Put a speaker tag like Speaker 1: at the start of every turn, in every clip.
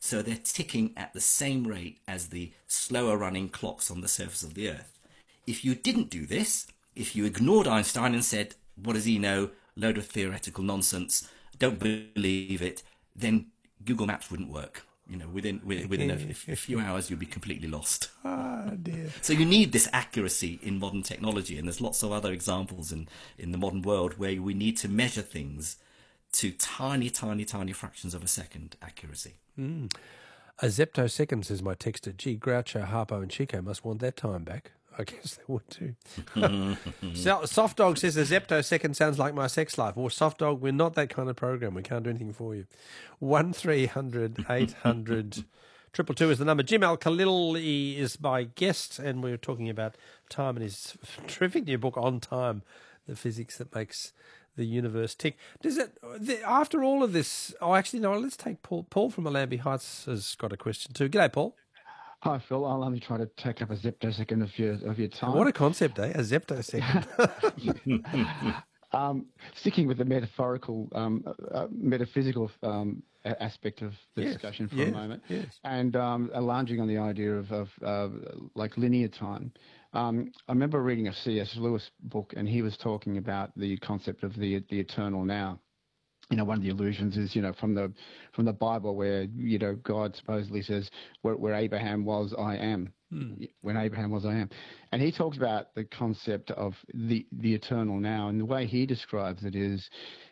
Speaker 1: So they're ticking at the same rate as the slower running clocks on the surface of the Earth. If you didn't do this, if you ignored Einstein and said, what does he know? Load of theoretical nonsense. Don't believe it. Then Google Maps wouldn't work. Within a few hours, you'd be completely lost.
Speaker 2: Ah, dear.
Speaker 1: So you need this accuracy in modern technology, and there's lots of other examples in the modern world where we need to measure things to tiny, tiny, tiny fractions of a second accuracy.
Speaker 2: Mm. A zeptosecond, says my texter. Gee, Groucho, Harpo and Chico must want that time back. I guess they would too. So, Soft Dog says a zeptosecond sounds like my sex life. Well, Soft Dog, we're not that kind of program. We can't do anything for you. 1300 800 222 is the number. Jim Al-Khalili is my guest, and we're talking about time and his terrific new book, On Time, the physics that makes the universe tick. Does it, after all of this... Oh, actually, no, let's take Paul. Paul from Allambie Heights has got a question too. G'day, Paul.
Speaker 3: Hi, Phil. I'll only try to take up a zeptosecond of your time.
Speaker 2: What a concept, eh? A zeptosecond.
Speaker 3: Sticking with the metaphysical aspect of the discussion for a moment, and lounging on the idea of like linear time. I remember reading a C.S. Lewis book, and he was talking about the concept of the eternal now. One of the illusions is, from the Bible where, God supposedly says, where Abraham was, I am. When Abraham was, I am. And he talks about the concept of the eternal now. And the way he describes it is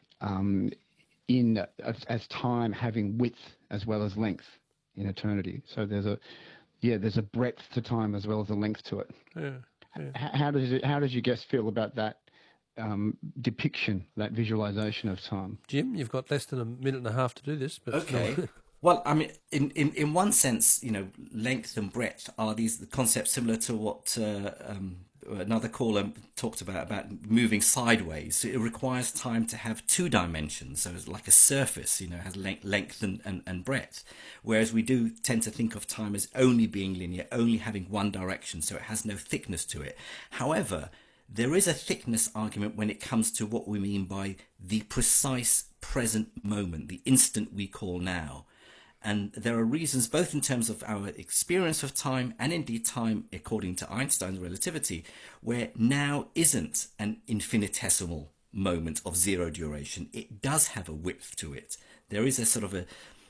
Speaker 3: as time having width as well as length in eternity. So there's a breadth to time as well as a length to it. How does your guest feel about that depiction, that visualization of time?
Speaker 2: Jim, you've got less than a minute and a half to do this. But
Speaker 1: okay. Well, I mean, in one sense, length and breadth are the concepts similar to what another caller talked about moving sideways. So it requires time to have two dimensions. So it's like a surface, has length and breadth. Whereas we do tend to think of time as only being linear, only having one direction. So it has no thickness to it. However, there is a thickness argument when it comes to what we mean by the precise present moment, the instant we call now. And there are reasons, both in terms of our experience of time and indeed time, according to Einstein's relativity, where now isn't an infinitesimal moment of zero duration. It does have a width to it. There is a sort of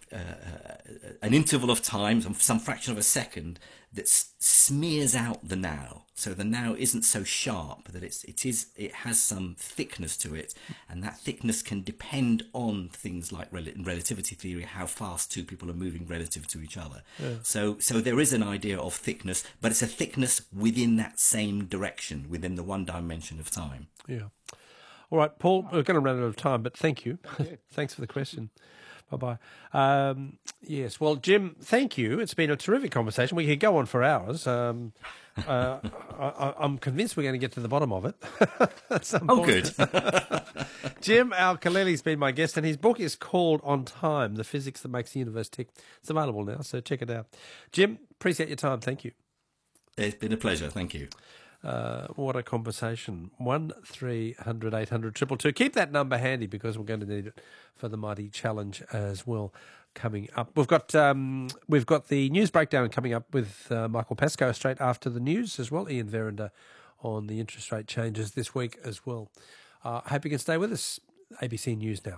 Speaker 1: an interval of time, some fraction of a second, that smears out the now. So the now isn't so sharp, that it has some thickness to it, and that thickness can depend on things like relativity theory, how fast two people are moving relative to each other. So there is an idea of thickness, but it's a thickness within that same direction, within the one dimension of time.
Speaker 2: Yeah. All right, Paul, we're going to run out of time, but thank you. Thanks for the question. Bye-bye. Yes, well, Jim, thank you. It's been a terrific conversation. We could go on for hours. I'm convinced we're going to get to the bottom of it at some point.
Speaker 1: Good.
Speaker 2: Jim Al-Khalili's been my guest, and his book is called On Time, The Physics That Makes the Universe Tick. It's available now, so check it out. Jim, appreciate your time. Thank you.
Speaker 1: It's been a pleasure. Thank you.
Speaker 2: What a conversation. 1300 800 222. Keep that number handy because we're going to need it for the Mighty Challenge as well coming up. We've got the news breakdown coming up with Michael Pascoe straight after the news as well. Ian Verinder on the interest rate changes this week as well. I hope you can stay with us. ABC News now.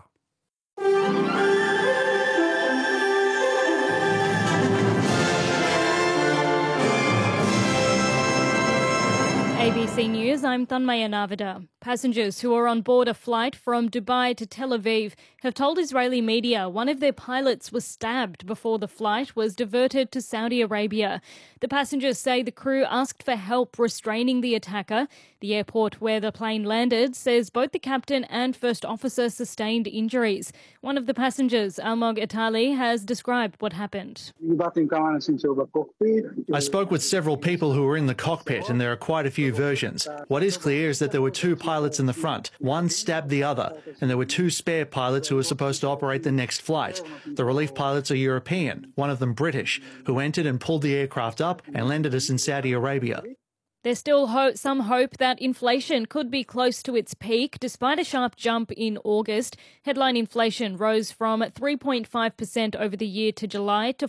Speaker 4: ABC News, I'm Tanmaya Navida. Passengers who are on board a flight from Dubai to Tel Aviv have told Israeli media one of their pilots was stabbed before the flight was diverted to Saudi Arabia. The passengers say the crew asked for help restraining the attacker. The airport where the plane landed says both the captain and first officer sustained injuries. One of the passengers, Almog Itali, has described what happened.
Speaker 5: I spoke with several people who were in the cockpit, and there are quite a few versions. What is clear is that there were two pilots in the front. One stabbed the other, and there were two spare pilots who were supposed to operate the next flight. The relief pilots are European, one of them British, who entered and pulled the aircraft up and landed us in Saudi Arabia.
Speaker 4: There's still some hope that inflation could be close to its peak. Despite a sharp jump in August, headline inflation rose from 3.5% over the year to July to